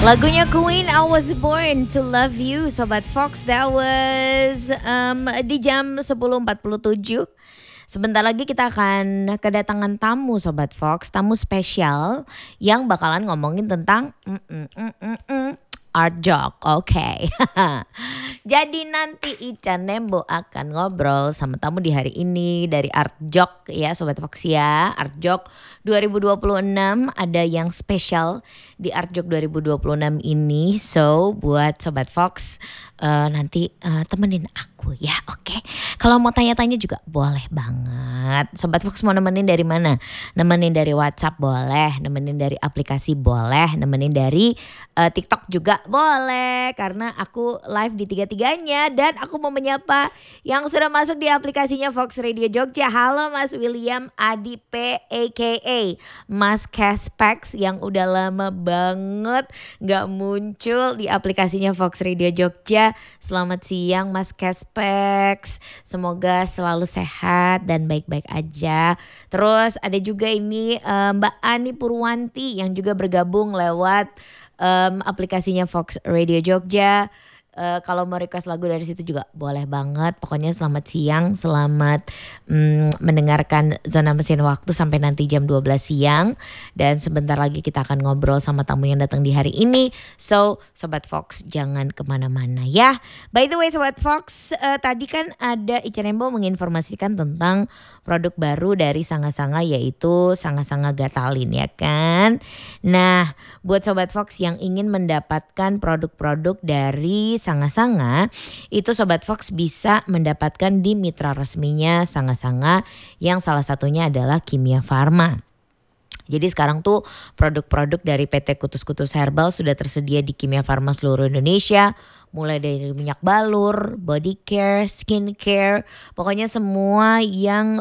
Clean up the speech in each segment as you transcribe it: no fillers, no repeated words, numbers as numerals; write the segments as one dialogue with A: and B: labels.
A: Lagunya Queen, I Was Born to Love You, Sobat Fox. That was di jam 10.47. Sebentar lagi kita akan kedatangan tamu Sobat Fox, tamu spesial yang bakalan ngomongin tentang art joke. Oke. Jadi nanti Ica Nembo akan ngobrol sama tamu di hari ini dari Art Joke ya Sobat Fox ya. Art Joke 2026 ada yang spesial di Art Joke 2026 ini. So buat Sobat Fox nanti temenin aku ya, oke. Kalau mau tanya-tanya juga boleh banget. Sobat Fox mau nemenin dari mana? Nemenin dari WhatsApp boleh, nemenin dari aplikasi boleh, nemenin dari TikTok juga boleh. Karena aku live di tiga-tiganya dan aku mau menyapa yang sudah masuk di aplikasinya Fox Radio Jogja. Halo Mas William Adi P aka Mas Caspex yang udah lama banget gak muncul di aplikasinya Fox Radio Jogja. Selamat siang Mas Caspex. Semoga selalu sehat dan baik-baik aja. Terus ada juga ini Mbak Ani Purwanti yang juga bergabung lewat aplikasinya Fox Radio Jogja. Kalau mau request lagu dari situ juga boleh banget. Pokoknya selamat siang, selamat mendengarkan Zona Mesin Waktu sampai nanti jam 12 siang. Dan sebentar lagi kita akan ngobrol sama tamu yang datang di hari ini. So Sobat Fox jangan kemana-mana ya. By the way Sobat Fox, tadi kan ada Ica Nembo menginformasikan tentang produk baru dari Sanga-Sanga, yaitu Sanga-Sanga Gatalin ya kan. Nah buat Sobat Fox yang ingin mendapatkan produk-produk dari Sanga-Sanga, itu Sobat Fox bisa mendapatkan di mitra resminya Sanga-Sanga yang salah satunya adalah Kimia Farma. Jadi sekarang tuh produk-produk dari PT Kutus-Kutus Herbal sudah tersedia di Kimia Farma seluruh Indonesia. Mulai dari minyak balur, body care, skin care. Pokoknya semua yang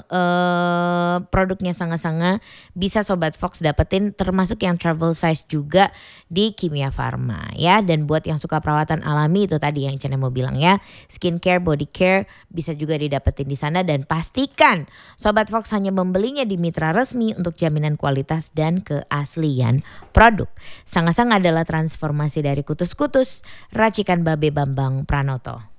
A: produknya Sanga-Sanga bisa Sobat Fox dapetin, termasuk yang travel size juga di Kimia Farma ya. Dan buat yang suka perawatan alami itu tadi yang Cenemo bilang ya. Skin care, body care bisa juga didapetin di sana. Dan pastikan Sobat Fox hanya membelinya di mitra resmi untuk jaminan kualitas dan keaslian produk. Sanga-Sanga adalah transformasi dari kutus-kutus racikan Babe Bambang Pranoto.